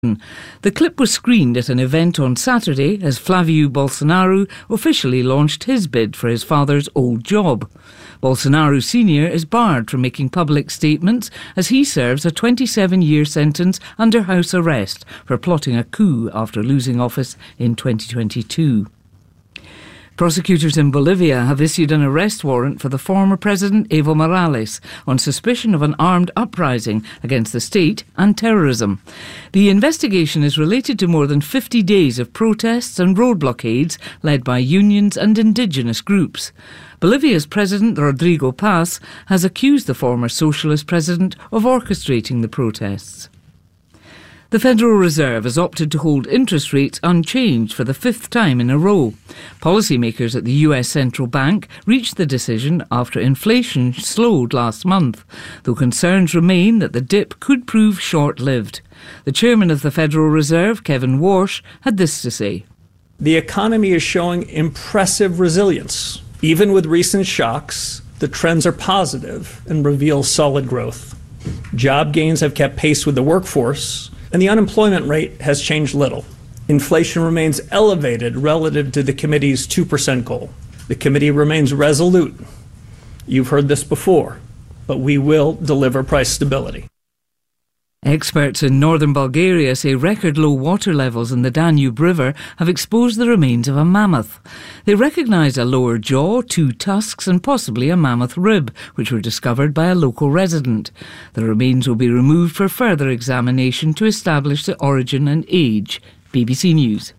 The clip was screened at an event on Saturday as Flávio Bolsonaro officially launched his bid for his father's old job. Bolsonaro Sr. is barred from making public statements as he serves a 27-year sentence under house arrest for plotting a coup after losing office in 2022. Prosecutors in Bolivia have issued an arrest warrant for the former President Evo Morales on suspicion of an armed uprising against the state and terrorism. The investigation is related to more than 50 days of protests and road blockades led by unions and indigenous groups. Bolivia's President Rodrigo Paz has accused the former socialist president of orchestrating the protests. The Federal Reserve has opted to hold interest rates unchanged for the fifth time in a row. Policymakers at the US Central Bank reached the decision after inflation slowed last month, though concerns remain that the dip could prove short-lived. The chairman of the Federal Reserve, Kevin Warsh, had this to say. The economy is showing impressive resilience. Even with recent shocks, the trends are positive and reveal solid growth. Job gains have kept pace with the workforce, and the unemployment rate has changed little. Inflation remains elevated relative to the committee's 2% goal. The committee remains resolute. You've heard this before, but we will deliver price stability. Experts in northern Bulgaria say record low water levels in the Danube River have exposed the remains of a mammoth. They recognise a lower jaw, 2 tusks and possibly a mammoth rib, which were discovered by a local resident. The remains will be removed for further examination to establish the origin and age. BBC News.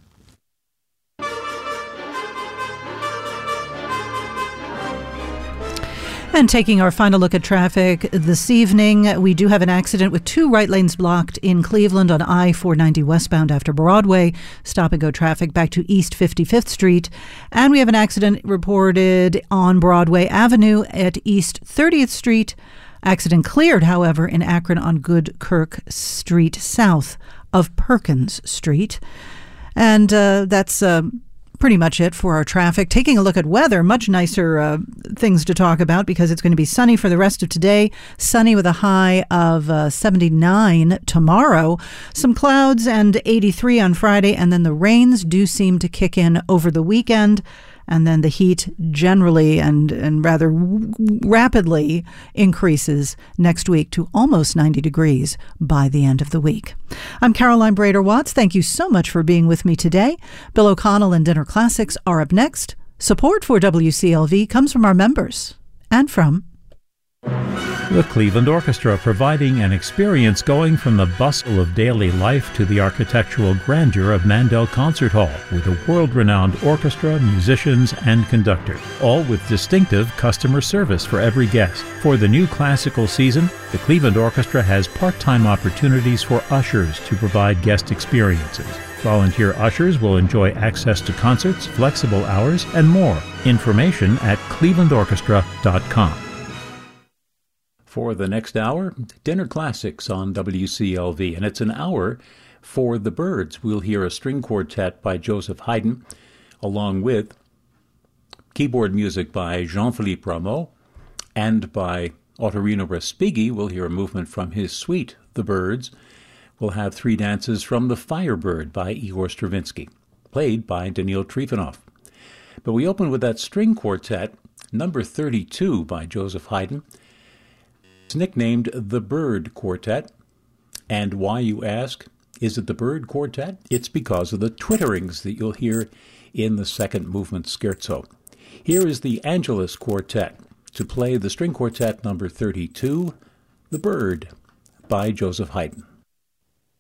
And taking our final look at traffic this evening, we do have an accident with 2 right lanes blocked in Cleveland on I-490 westbound after Broadway. Stop-and-go traffic back to East 55th Street. And we have an accident reported on Broadway Avenue at East 30th Street. Accident cleared, however, in Akron on Good Kirk Street south of Perkins Street. And that's pretty much it for our traffic. Taking a look at weather, much nicer things to talk about because it's going to be sunny for the rest of today. Sunny with a high of 79 tomorrow. Some clouds and 83 on Friday, and then the rains do seem to kick in over the weekend. And then the heat generally and rather rapidly increases next week to almost 90 degrees by the end of the week. I'm Caroline Brader-Watts. Thank you so much for being with me today. Bill O'Connell and Dinner Classics are up next. Support for WCLV comes from our members and from the Cleveland Orchestra, providing an experience going from the bustle of daily life to the architectural grandeur of Mandel Concert Hall, with a world-renowned orchestra, musicians, and conductor, all with distinctive customer service for every guest. For the new classical season, the Cleveland Orchestra has part-time opportunities for ushers to provide guest experiences. Volunteer ushers will enjoy access to concerts, flexible hours, and more. Information at clevelandorchestra.com. For the next hour, Dinner Classics on WCLV, and it's an hour for the Byrds. We'll hear a string quartet by Joseph Haydn, along with keyboard music by Jean-Philippe Rameau, and by Ottorino Respighi. We'll hear a movement from his suite, The Byrds. We'll have 3 dances from The Firebird by Igor Stravinsky, played by Daniil Trifonov. But we open with that string quartet, number 32 by Joseph Haydn. It's nicknamed the Byrd Quartet. And why, you ask? Is it the Byrd Quartet? It's because of the twitterings that you'll hear in the second movement scherzo. Here is the Angelus Quartet to play the string quartet number 32, The Byrd, by Joseph Haydn.